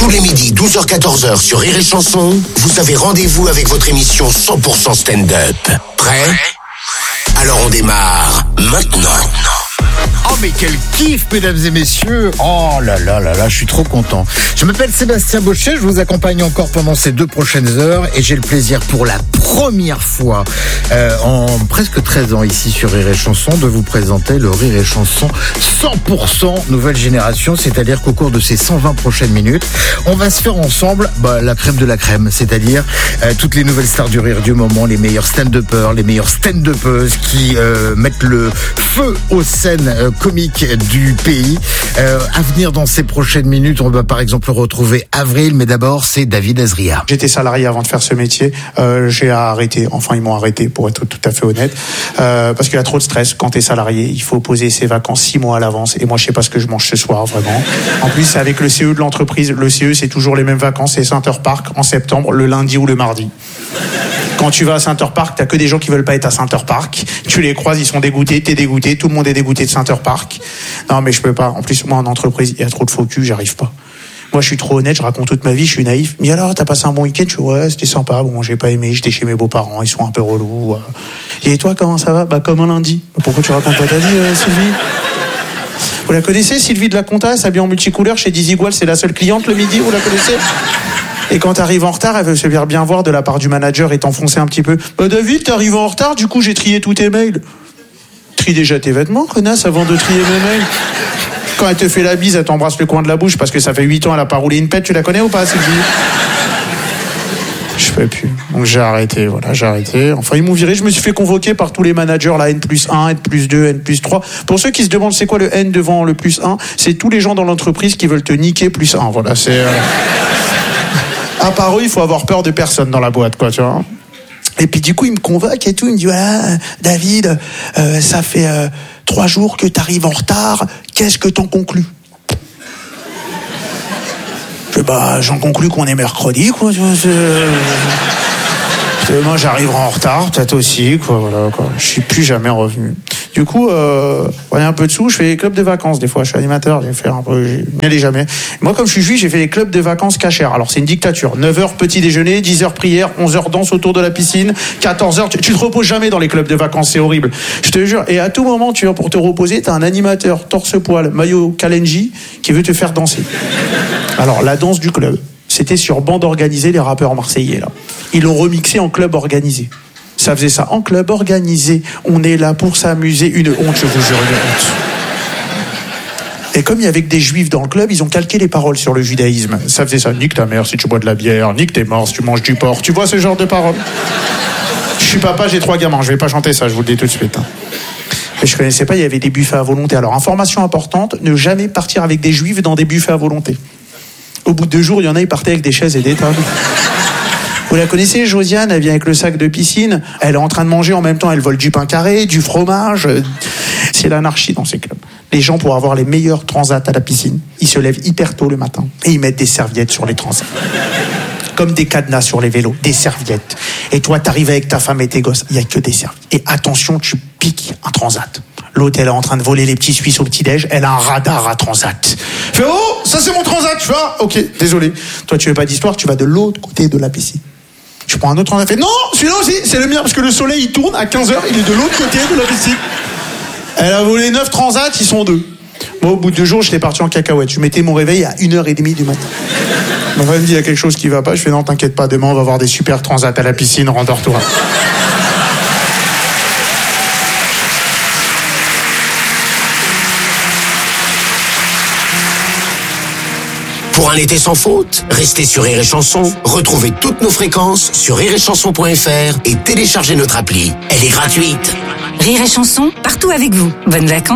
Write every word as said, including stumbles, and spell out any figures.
Tous les midis, douze heures quatorze heures sur Rire et Chanson, vous avez rendez-vous avec votre émission cent pour cent stand-up. Prêt ? Alors on démarre maintenant. Oh mais quel kiff, mesdames et messieurs. Oh là là là là, je suis trop content. Je m'appelle Sébastien Bochet, je vous accompagne encore pendant ces deux prochaines heures et j'ai le plaisir pour la première fois euh, en presque treize ans ici sur Rire et Chanson de vous présenter le Rire et Chanson cent pour cent nouvelle génération, c'est-à-dire qu'au cours de ces cent vingt prochaines minutes, on va se faire ensemble bah, la crème de la crème, c'est-à-dire euh, toutes les nouvelles stars du rire du moment, les meilleurs stand-uppers, les meilleurs stand-uppeuses qui euh, mettent le feu aux scènes euh, comiques du pays. Euh, à venir dans ces prochaines minutes, on va par exemple retrouver Avril, mais d'abord c'est David Azria. J'étais salarié avant de faire ce métier, euh, j'ai arrêté, enfin ils m'ont arrêté pour être tout à fait honnête, euh, parce qu'il y a trop de stress quand t'es salarié, il faut poser ses vacances six mois à l'avance, et moi je sais pas ce que je mange ce soir vraiment. En plus c'est avec le C E de l'entreprise, le C E c'est toujours les mêmes vacances, c'est Center Park en septembre, le lundi ou le mardi. Quand tu vas à Center Park, t'as que des gens qui veulent pas être à Center Park. Tu les croises, ils sont dégoûtés, t'es dégoûté, tout le monde est dégoûté de Center Park. Non, mais je peux pas. En plus, moi, en entreprise, il y a trop de faux cul, j'arrive pas. Moi, je suis trop honnête, je raconte toute ma vie, je suis naïf. Mais alors, t'as passé un bon week-end? Je suis, ouais, c'était sympa. Bon, j'ai pas aimé, j'étais chez mes beaux-parents, ils sont un peu relous. Et toi, comment ça va? Bah, comme un lundi. Pourquoi tu racontes pas ta vie, euh, Sylvie? Vous la connaissez, Sylvie de la Compta, elle s'habille en multicouleur chez Dizigual, c'est la seule cliente le midi, vous la connaissez? Et quand t'arrives en retard, elle veut se faire bien voir de la part du manager et t'enfoncer un petit peu. Bah David, t'arrives en retard, du coup j'ai trié tous tes mails. Trie déjà tes vêtements, connasse, avant de trier mes mails. Quand elle te fait la bise, elle t'embrasse le coin de la bouche parce que ça fait huit ans elle a pas roulé une pète, tu la connais ou pas, Sylvie? Je peux plus. Donc j'ai arrêté, voilà, j'ai arrêté. Enfin, ils m'ont viré, je me suis fait convoquer par tous les managers, là, N plus un, N plus deux, N plus trois. Pour ceux qui se demandent c'est quoi le N devant le plus un, c'est tous les gens dans l'entreprise qui veulent te niquer plus un, voilà, c'est... Euh... À part eux, il faut avoir peur de personne dans la boîte, quoi, tu vois. Et puis du coup, il me convoque et tout, il me dit, voilà, David, euh, ça fait euh, trois jours que t'arrives en retard, qu'est-ce que t'en conclus? Je dis, bah, j'en conclus qu'on est mercredi, quoi, tu vois, c'est... Moi, j'arriverai en retard, peut-être aussi, quoi, voilà, quoi. Je suis plus jamais revenu. Du coup, euh, on a un peu de sous, je fais les clubs de vacances, des fois, je suis animateur, j'ai fait un peu, j'y allais jamais. Moi, comme je suis juif, j'ai fait les clubs de vacances cachers. Alors, c'est une dictature. neuf heures petit déjeuner, dix heures prière, onze heures danse autour de la piscine, quatorze heures, tu, tu te reposes jamais dans les clubs de vacances, c'est horrible. Je te jure. Et à tout moment, tu vois, pour te reposer, t'as un animateur, torse-poil, maillot Kalenji, qui veut te faire danser. Alors, la danse du club. C'était sur bande organisée, les rappeurs marseillais, là. Ils l'ont remixé en club organisé. Ça faisait ça en club organisé. On est là pour s'amuser. Une honte, je vous jure, une honte. Et comme il y avait que des juifs dans le club, ils ont calqué les paroles sur le judaïsme. Ça faisait ça. Nique ta mère si tu bois de la bière. Nique tes morts si tu manges du porc. Tu vois ce genre de paroles? Je suis papa, j'ai trois gamins. Je vais pas chanter ça, je vous le dis tout de suite. Hein. Mais je connaissais pas, il y avait des buffets à volonté. Alors, information importante, ne jamais partir avec des juifs dans des buffets à volonté. Au bout de deux jours, il y en a, ils partaient avec des chaises et des tables. Vous la connaissez, Josiane, elle vient avec le sac de piscine, elle est en train de manger en même temps, elle vole du pain carré, du fromage. C'est l'anarchie dans ces clubs. Les gens, pour avoir les meilleurs transats à la piscine, ils se lèvent hyper tôt le matin et ils mettent des serviettes sur les transats. Comme des cadenas sur les vélos, des serviettes. Et toi, t'arrives avec ta femme et tes gosses, il n'y a que des serviettes. Et attention, tu piques un transat. L'autre, elle est en train de voler les petits Suisses au petit-déj, elle a un radar à transat. Je fais, oh, ça c'est mon transat, je fais, ah, ok, désolé. Toi, tu veux pas d'histoire, tu vas de l'autre côté de la piscine. Je prends un autre transat, fait, non, celui-là aussi, c'est le mien, parce que le soleil, il tourne à quinze heures, il est de l'autre côté de la piscine. Elle a volé neuf transats, ils sont deux. Moi, au bout de deux jours, j'étais parti en cacahuète. Je mettais mon réveil à une heure trente du matin. Ma femme me dit, il y a quelque chose qui va pas. Je fais, non, t'inquiète pas, demain, on va avoir des super transats à la piscine, rendors-toi. Pour un été sans faute, restez sur Rire et Chanson, retrouvez toutes nos fréquences sur rire et chanson point f r et téléchargez notre appli. Elle est gratuite. Rire et Chanson, partout avec vous. Bonnes vacances.